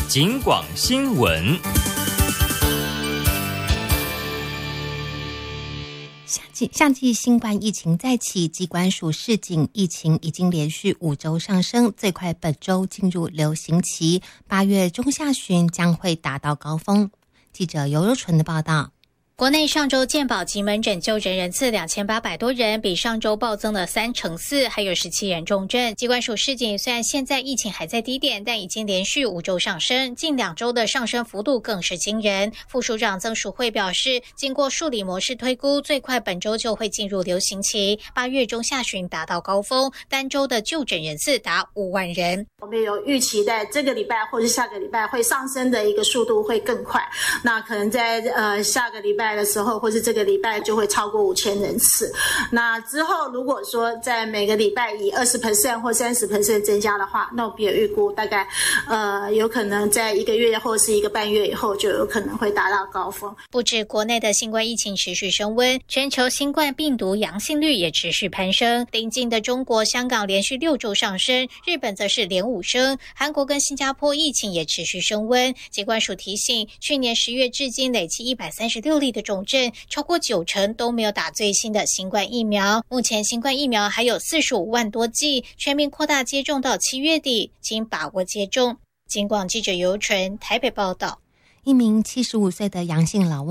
警广新闻。 夏季新冠疫情再起，疾管署示警，疫情已经连续5周上升，最快本周进入流行期，8月中下旬将会达到高峰。记者尤柔纯的报道。 国内上周健保及门诊就诊人次2800多人，比上周暴增了4%，还有17人重症。疾管署示警，虽然现在疫情还在低点，但已经连续5周上升，近2周的上升幅度更是惊人。副署长曾淑慧表示，经过数理模式推估，最快本周就会进入流行期，8月中下旬达到高峰，单周的就诊人次达5万人。 我们有预期在这个礼拜或者下个礼拜会上升的一个速度会更快，那可能在下个礼拜的时候，或是这个礼拜就会超过5000人次。那之后如果说在每个礼拜以20% 或30% 增加的话，那我们也预估大概有可能在1个月或是1个半月以后就有可能会达到高峰。 不止国内的新冠疫情持续升温，全球新冠病毒阳性率也持续攀升。邻近的中国、香港连续6周上升，日本则是连5升，韩国跟新加坡疫情也持续升温。疾管署提醒，去年10月至今累计136例的重症，超过90%都没有打最新的新冠疫苗。目前新冠疫苗还有45万多剂，全面扩大接种到7月底，请把握接种。警广记者尤纯台北报道。 一名75岁的杨姓老翁